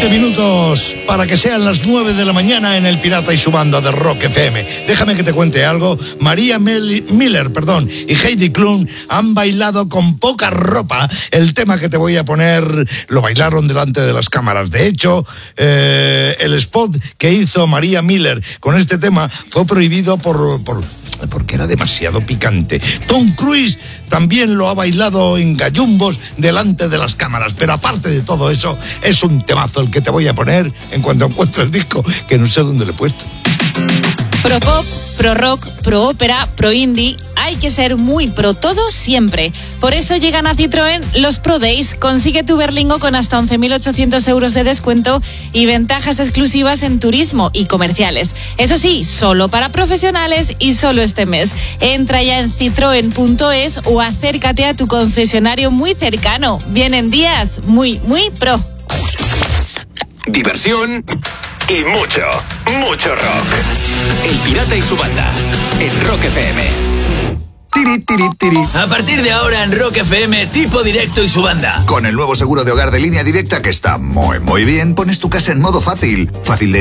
20 minutos para que sean las 9 de la mañana en El Pirata y su banda de Rock FM. Déjame que te cuente algo. María Miller y Heidi Klum han bailado con poca ropa. El tema que te voy a poner lo bailaron delante de las cámaras. De hecho, el spot que hizo María Miller con este tema fue prohibido porque era demasiado picante. Tom Cruise también lo ha bailado en gallumbos delante de las cámaras, pero aparte de todo eso, es un temazo el que te voy a poner en cuanto encuentre el disco, que no sé dónde lo he puesto. Pro pop, pro rock, pro ópera, pro indie, hay que ser muy pro todo siempre. Por eso llegan a Citroën los Pro Days. Consigue tu Berlingo con hasta 11.800 euros de descuento y ventajas exclusivas en turismo y comerciales. Eso sí, solo para profesionales y solo este mes. Entra ya en citroen.es o acércate a tu concesionario muy cercano. Vienen días muy, muy pro. Diversión y mucho rock. El Pirata y su banda en Rock FM. Tiri, tiri, tiri. A partir de ahora en Rock FM, Tipo Directo y su banda. Con el nuevo seguro de hogar de Línea Directa que está muy bien, pones tu casa en modo fácil. Fácil de